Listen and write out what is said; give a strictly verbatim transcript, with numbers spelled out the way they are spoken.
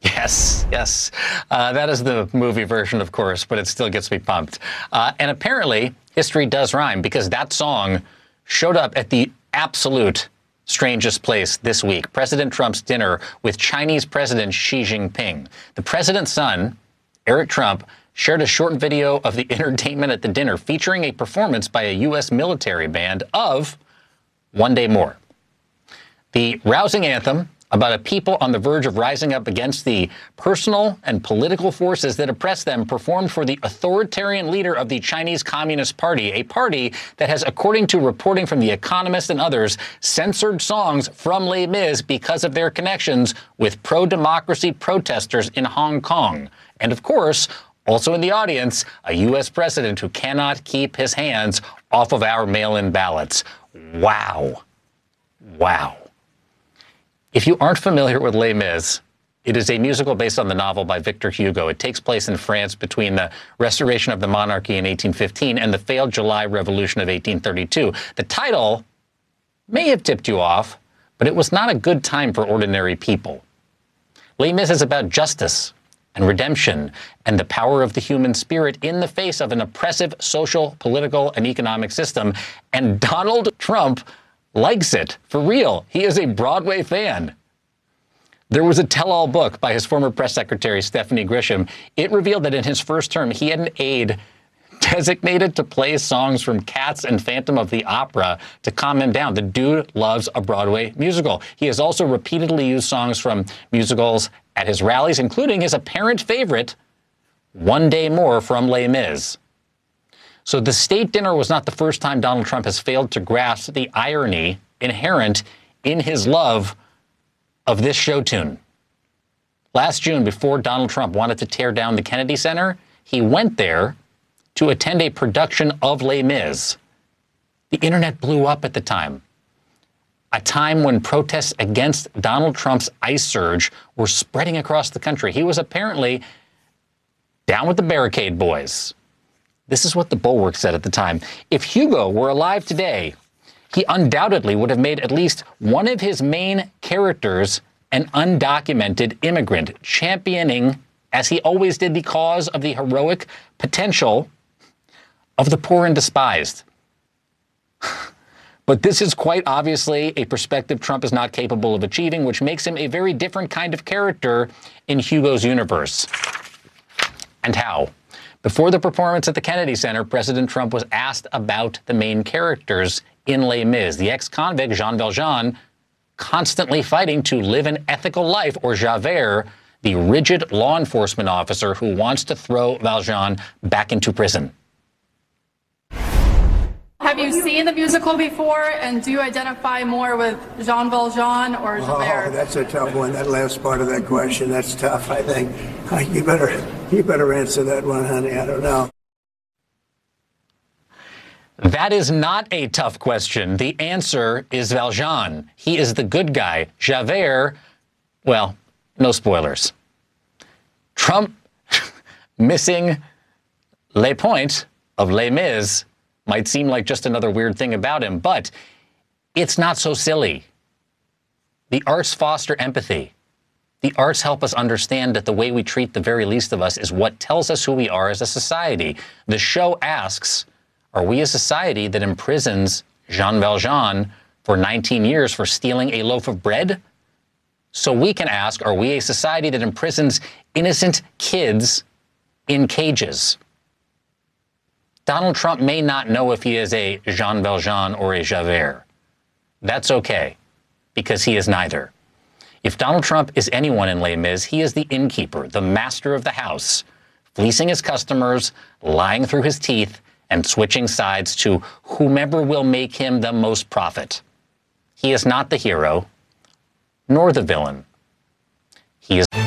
Yes, yes. Uh, that is the movie version, of course, but it still gets me pumped. Uh, and apparently, history does rhyme, because that song showed up at the absolute strangest place this week. President Trump's dinner with Chinese President Xi Jinping. The president's son, Eric Trump, shared a short video of the entertainment at the dinner featuring a performance by a U S military band of One Day More. The rousing anthem about a people on the verge of rising up against the personal and political forces that oppress them, performed for the authoritarian leader of the Chinese Communist Party, a party that has, according to reporting from The Economist and others, censored songs from Les Mis because of their connections with pro-democracy protesters in Hong Kong. And of course, also in the audience, a U S president who cannot keep his hands off of our mail-in ballots. Wow. Wow. If you aren't familiar with Les Mis, it is a musical based on the novel by Victor Hugo. It takes place in France between the restoration of the monarchy in eighteen fifteen and the failed July Revolution of eighteen thirty-two. The title may have tipped you off, but it was not a good time for ordinary people. Les Mis is about justice and redemption and the power of the human spirit in the face of an oppressive social, political, and economic system. And Donald Trump likes it, for real. He is a Broadway fan. There was a tell-all book by his former press secretary, Stephanie Grisham. It revealed that in his first term, he had an aide designated to play songs from Cats and Phantom of the Opera to calm him down. The dude loves a Broadway musical. He has also repeatedly used songs from musicals at his rallies, including his apparent favorite, One Day More from Les Mis. So the state dinner was not the first time Donald Trump has failed to grasp the irony inherent in his love of this show tune. Last June, before Donald Trump wanted to tear down the Kennedy Center, he went there to attend a production of Les Mis. The internet blew up at the time, a time when protests against Donald Trump's ICE surge were spreading across the country. He was apparently down with the barricade boys. This is what the Bulwark said at the time. If Hugo were alive today, he undoubtedly would have made at least one of his main characters an undocumented immigrant, championing, as he always did, the cause of the heroic potential of the poor and despised. But this is quite obviously a perspective Trump is not capable of achieving, which makes him a very different kind of character in Hugo's universe. And how? Before the performance at the Kennedy Center, President Trump was asked about the main characters in Les Mis. The ex-convict Jean Valjean, constantly fighting to live an ethical life, or Javert, the rigid law enforcement officer who wants to throw Valjean back into prison. Have you seen the musical before, and do you identify more with Jean Valjean or Javert? Oh, that's a tough one. That last part of that question, that's tough, I think. Uh, you better, you better answer that one, honey. I don't know. That is not a tough question. The answer is Valjean. He is the good guy. Javert, well, no spoilers. Trump missing les points of Les Mis might seem like just another weird thing about him, but it's not so silly. The arts foster empathy. The arts help us understand that the way we treat the very least of us is what tells us who we are as a society. The show asks, are we a society that imprisons Jean Valjean for nineteen years for stealing a loaf of bread? So we can ask, are we a society that imprisons innocent kids in cages? Donald Trump may not know if he is a Jean Valjean or a Javert. That's okay, because he is neither. If Donald Trump is anyone in Les Mis, he is the innkeeper, the master of the house, fleecing his customers, lying through his teeth, and switching sides to whomever will make him the most profit. He is not the hero, nor the villain. He is...